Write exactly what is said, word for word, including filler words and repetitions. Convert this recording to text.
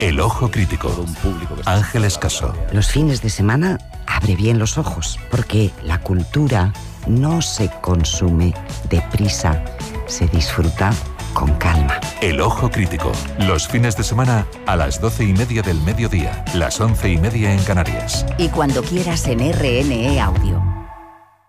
El Ojo Crítico. Ángeles Caso. Los fines de semana abre bien los ojos, porque la cultura no se consume deprisa, se disfruta con calma. El Ojo Crítico. Los fines de semana a las doce y media del mediodía, las once y media en Canarias. Y cuando quieras en R N E Audio.